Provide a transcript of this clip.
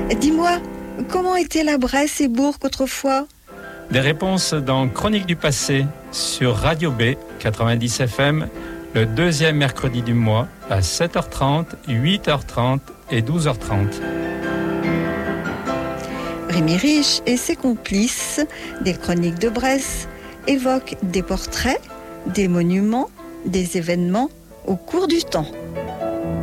Dis-moi, comment était la Bresse et Bourg autrefois ? Des réponses dans Chronique du passé sur Radio B 90 FM le deuxième mercredi du mois à 7h30, 8h30 et 12h30. Rémi Riche et ses complices des Chroniques de Bresse évoquent des portraits, des monuments, des événements au cours du temps.